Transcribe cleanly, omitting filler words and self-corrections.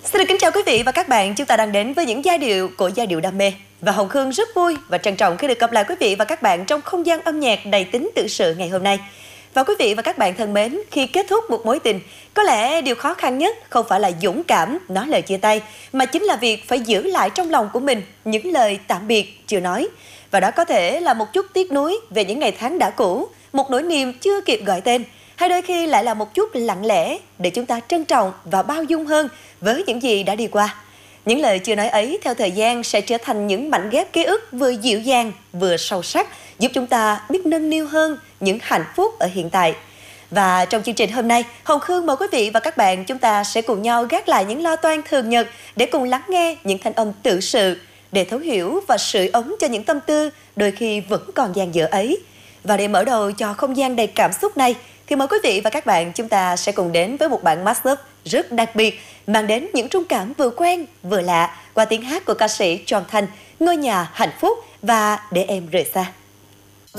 Xin được kính chào quý vị và các bạn, chúng ta đang đến với những giai điệu của giai điệu đam mê. Và Hồng Khương rất vui và trân trọng khi được gặp lại quý vị và các bạn trong không gian âm nhạc đầy tính tự sự ngày hôm nay. Và quý vị và các bạn thân mến, khi kết thúc một mối tình, có lẽ điều khó khăn nhất không phải là dũng cảm nói lời chia tay, mà chính là việc phải giữ lại trong lòng của mình những lời tạm biệt chưa nói. Và đó có thể là một chút tiếc nuối về những ngày tháng đã cũ, một nỗi niềm chưa kịp gọi tên, hay đôi khi lại là một chút lặng lẽ để chúng ta trân trọng và bao dung hơn với những gì đã đi qua. Những lời chưa nói ấy theo thời gian sẽ trở thành những mảnh ghép ký ức vừa dịu dàng vừa sâu sắc, giúp chúng ta biết nâng niu hơn những hạnh phúc ở hiện tại. Và trong chương trình hôm nay, Hồng Khương mời quý vị và các bạn chúng ta sẽ cùng nhau gác lại những lo toan thường nhật để cùng lắng nghe những thanh âm tự sự, để thấu hiểu và sưởi ấm cho những tâm tư đôi khi vẫn còn dang dở ấy. Và để mở đầu cho không gian đầy cảm xúc này, thì mời quý vị và các bạn chúng ta sẽ cùng đến với một bản mashup rất đặc biệt, mang đến những trung cảm vừa quen vừa lạ qua tiếng hát của ca sĩ Tròn Thành, Ngôi nhà hạnh phúc và Để em rời xa.